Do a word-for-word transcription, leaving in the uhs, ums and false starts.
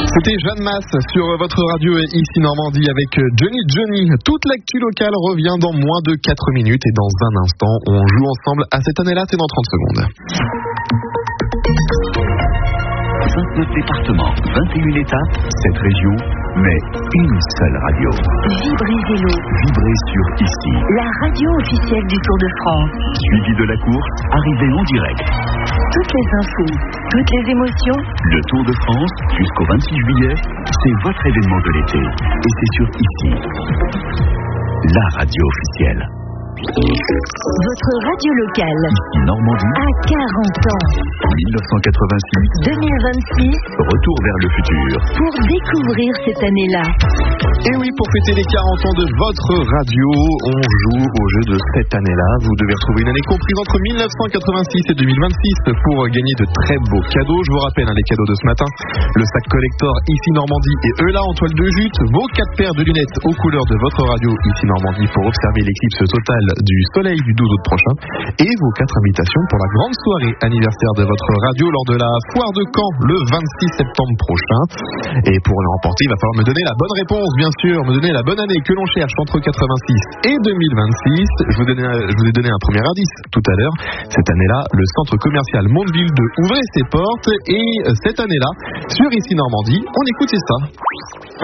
C'était Jeanne Masse sur votre radio ici Normandie avec Johnny Johnny. Toute l'actu locale revient dans moins de quatre minutes et dans un instant, on joue ensemble à cette année-là, c'est dans trente secondes. vingt-neuf départements, vingt et une étapes, cette région, mais une seule radio. Vibrez Vélo. Vibrez sur ici. La radio officielle du Tour de France. Suivi de la course, arrivée en direct. Toutes les infos, toutes les émotions. Le Tour de France, jusqu'au vingt-six juillet, c'est votre événement de l'été. Et c'est sur ici. La radio officielle. Votre radio locale. Ici Normandie. À quarante ans. dix-neuf cent quatre-vingt-six. deux mille vingt-six. Retour vers le futur. Pour découvrir cette année-là. Et oui, pour fêter les quarante ans de votre radio, on joue au jeu de cette année-là. Vous devez retrouver une année comprise entre dix-neuf cent quatre-vingt-six et deux mille vingt-six pour gagner de très beaux cadeaux. Je vous rappelle hein, les cadeaux de ce matin. Le sac collector ici Normandie et eux là en toile de jute. Vos quatre paires de lunettes aux couleurs de votre radio ici Normandie pour observer l'éclipse totale du soleil du douze août prochain. Et vos quatre invitations pour la grande soirée anniversaire de votre radio lors de la foire de Caen le vingt-six septembre prochain. Et pour le remporter, il va falloir me donner la bonne réponse, bien sûr, me donner la bonne année que l'on cherche entre quatre-vingt-six et deux mille vingt-six. Je vous, donne, je vous ai donné un premier indice tout à l'heure. Cette année-là, le centre commercial Mondeville deux ouvrait ses portes. Et cette année-là, sur ici Normandie, on écoute ça.